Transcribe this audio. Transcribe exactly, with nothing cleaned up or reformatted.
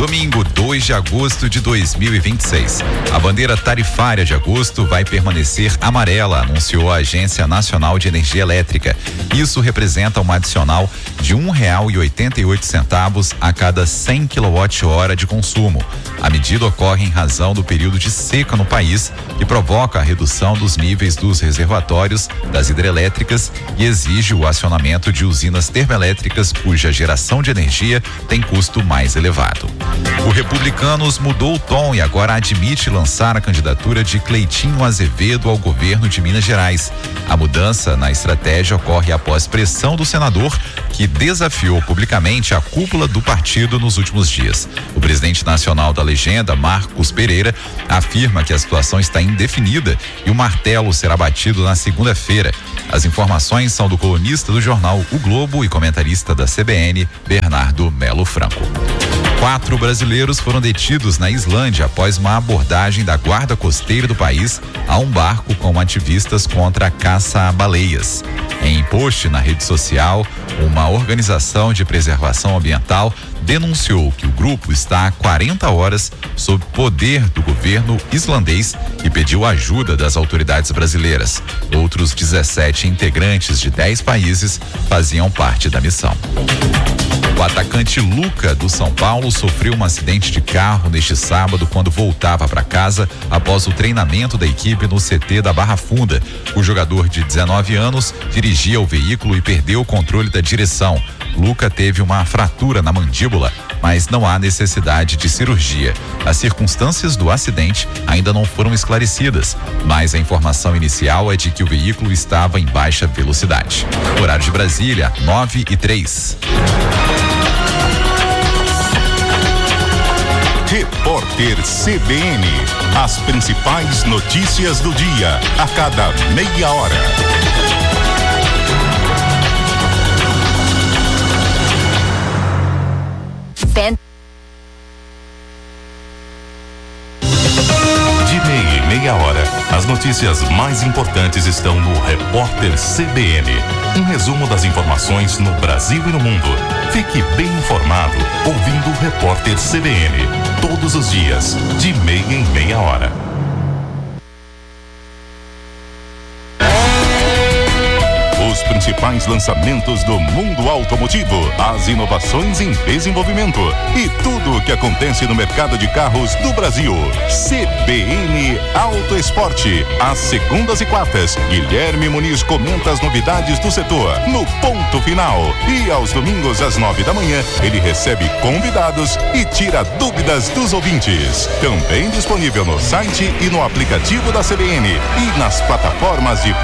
Domingo, dois de agosto de dois mil e vinte e seis. A bandeira tarifária de agosto vai permanecer amarela, anunciou a Agência Nacional de Energia Elétrica. Isso representa uma adicional de um real e oitenta e oito centavos a cada cem quilowatt-hora de consumo. A medida ocorre em razão do período de seca no país, que provoca a redução dos níveis dos reservatórios das hidrelétricas e exige o acionamento de usinas termoelétricas cuja geração de energia tem custo mais elevado. O Republicanos mudou o tom e agora admite lançar a candidatura de Cleitinho Azevedo ao governo de Minas Gerais. A mudança na estratégia ocorre após pressão do senador, que desafiou publicamente a cúpula do partido nos últimos dias. O presidente nacional da legenda, Marcos Pereira, afirma que a situação está indefinida e o martelo será batido na segunda-feira. As informações são do colunista do jornal O Globo e comentarista da C B N, Bernardo Melo Franco. Quatro brasileiros foram detidos na Islândia após uma abordagem da guarda costeira do país a um barco com ativistas contra a caça a baleias. Em post na rede social, uma organização de preservação ambiental denunciou que o grupo está há quarenta horas sob poder do governo islandês e pediu ajuda das autoridades brasileiras. Outros dezessete integrantes de dez países faziam parte da missão. O atacante Luca, do São Paulo, sofreu um acidente de carro neste sábado quando voltava para casa após o treinamento da equipe no C T da Barra Funda. O jogador de dezenove anos dirigia o veículo e perdeu o controle da direção. Luca teve uma fratura na mandíbula, mas não há necessidade de cirurgia. As circunstâncias do acidente ainda não foram esclarecidas, mas a informação inicial é de que o veículo estava em baixa velocidade. Horário de Brasília, nove e três. Repórter C B N. As principais notícias do dia, a cada meia hora. De meia em meia hora, as notícias mais importantes estão no Repórter C B N. Um resumo das informações no Brasil e no mundo. Fique bem informado ouvindo o Repórter C B N. Todos os dias, de meia em meia hora. Os principais lançamentos do mundo automotivo, as inovações em desenvolvimento e tudo o que acontece no mercado de carros do Brasil. C B N Auto Esporte. Às segundas e quartas, Guilherme Muniz comenta as novidades do setor no ponto final. E aos domingos, às nove da manhã, ele recebe convidados e tira dúvidas dos ouvintes. Também disponível no site e no aplicativo da C B N e nas plataformas de